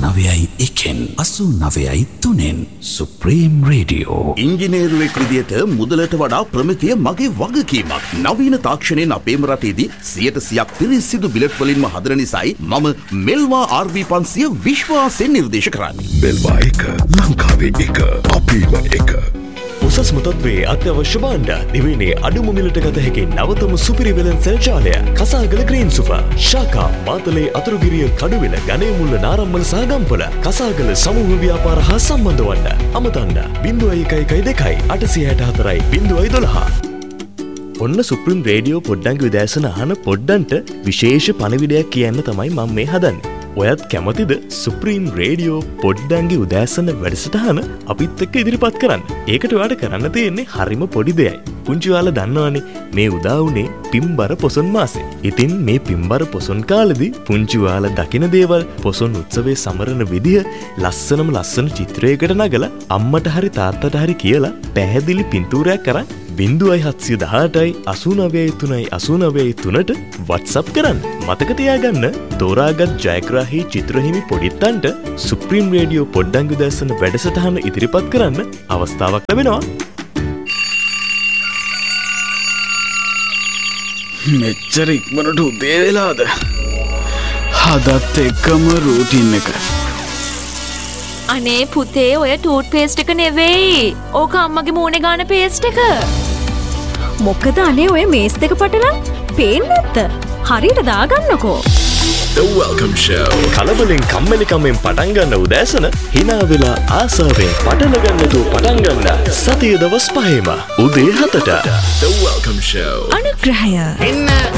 89.3 Supreme Radio. ඉංජිනේරුවෙක් විදියට මුදලට වඩා ප්‍රමිතිය මගේ වගකීමක්. නවීන තාක්ෂණයෙන් අපේම රටේදී 100% පිරිසිදු බිලට් වලින්ම හදන නිසායි මම මෙල්වා RV 500 විශ්වාසයෙන් නිර්දේශ කරන්නේ. මෙල්වා එක ලංකාවේ එක අපේම එක. උසස්ම තත්ත්වයේ අත්‍යවශ්‍ය භාණ්ඩ දිවයිනේ අඩුම මිලට ගත හැකි නවතම සුපිරි වෙළඳ සැලජාලය කසාගල ග්‍රීන් සුපර් ශාකා මාතලේ අතුරුගිරිය කඩුවෙල ගණේමුල්ල නාරම්මල සහ ගම්පොළ කසාගල සමූහ ව්‍යාපාර හා සම්බන්ධ වන්න අමතන්න 0112 864 012 ඔන්න සුප්‍රීම රේඩියෝ පොඩ්ඩන්ගේ විදේශන අහන පොඩ්ඩන්ට විශේෂ පණිවිඩයක් කියන්න තමයි මම මේ හදන්නේ. ඔයත් කැමතිද සුප්‍රීම රේඩියෝ පොඩ්ඩන්ගේ උදෑසන වැඩසටහන අපිත් එක්ක ඉදිරිපත් කරන්න? ඒකට ඔයාලට කරන්න තියෙන්නේ හරිම පොඩි දෙයයි. පුංචි ඔයාලා දන්නවනේ මේ උදා වුණේ පින්බර පොසොන් මාසේ. ඉතින් මේ පින්බර පොසොන් කාලෙදී පුංචි ඔයාලා දකින දේවල් පොසොන් උත්සවයේ සමරන විදිය ලස්සන චිත්‍රයකට නගලා අම්මට හරි තාත්තට හරි කියලා පැහැදිලි පින්තූරයක් කරන් 0718යි 89යි 89යි 3ට WhatsApp කරන්න. මතක තියාගන්න තෝරාගත් ජයග්‍රාහී චිත්‍රහිමි පොඩිත්තන්ට සුප්‍රීම රේඩියෝ පොඩ්ඩන්ගේ උදෑසන වැඩසටහන ඉදිරිපත් කරන්න අවස්ථාවක් ලැබෙනවා. මෙච්චර ඉක්මනට උදේ වෙලාද? හදත් එක්කම රූටින් එක. අනේ පුතේ ඔය ටූත් පේස්ට් එක නෙවෙයි. ඕක අම්මගේ මූණේ ගාන පේස්ට් එක. මොකද අනේ ඔය මේස් දෙක පටලන් පේන්නේ නැත්ද? හරියට දාගන්නකෝ. The Welcome Show. කලබලෙන් කම්මැලිකමෙන් පටන් ගන්න උදෑසන hina වෙලා ආසාවෙන් පටල ගන්නතු පටන් ගන්න සතිය දවස් 5ම උදේ 7ට The Welcome Show. අනුග්‍රහය. එන්න